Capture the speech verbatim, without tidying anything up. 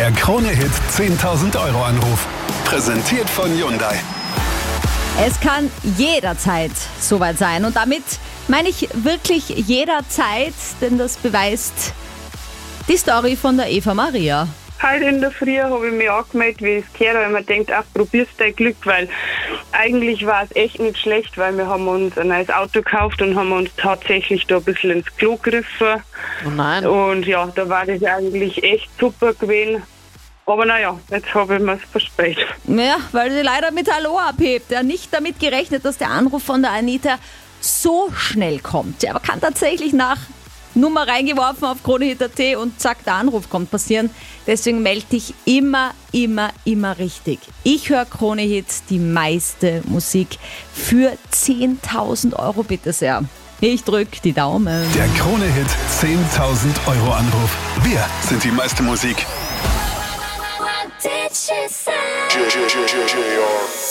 Der Krone-Hit zehntausend Euro Anruf. Präsentiert von Hyundai. Es kann jederzeit soweit sein. Und damit meine ich wirklich jederzeit, denn das beweist die Story von der Eva Maria. Heute in der Früh habe ich mich angemeldet, wie ich es gehört habe. Ich mir gedacht, ach, probierst dein Glück, weil eigentlich war es echt nicht schlecht, weil wir haben uns ein neues Auto gekauft und haben uns tatsächlich da ein bisschen ins Klo gegriffen. Oh nein. Und ja, da war das eigentlich echt super gewesen. Aber naja, jetzt habe ich mir es verspäht. Ja, weil sie leider mit Hallo abhebt. Ja, nicht damit gerechnet, dass der Anruf von der Anita so schnell kommt. Ja, aber kann tatsächlich nach Nummer reingeworfen auf Kronehit Punkt at und zack, der Anruf kommt passieren. Deswegen melde dich immer, immer, immer richtig. Ich höre Kronehit, die meiste Musik für zehntausend Euro, bitte sehr. Ich drück die Daumen. Der Krone-Hit zehntausend Euro Anruf. Wir sind die meiste Musik. What did she say?